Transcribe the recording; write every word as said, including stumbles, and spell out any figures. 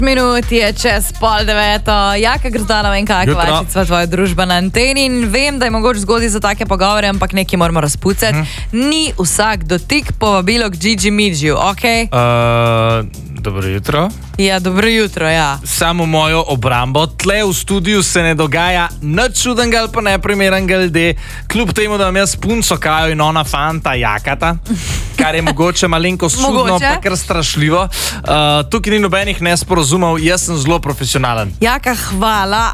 minut je čez pol deveto. Jaka Grozdanova in Kaja Kovačič sva tvoja družba na anteni in vem, da je mogoče zgodaj za take pogovore, ampak nekaj moramo razpucati. Hmm. Ni vsak dotik povabilo k Gigi Midžiju, okej? Okay? Uh, dobro jutro. Ja, dobro jutro, ja. Samo mojo obrambo. Tle v studiu se ne dogaja nič čudenega ali pa neprimernega ljudi. Kljub temu, da vam jaz punco Kajo in ona fanta jakata, kar je mogoče malenkost čudno, pa kar strašljivo. Uh, tukaj ni nobenih nesporazumov, jaz sem zelo profesionalen. Jaka, hvala.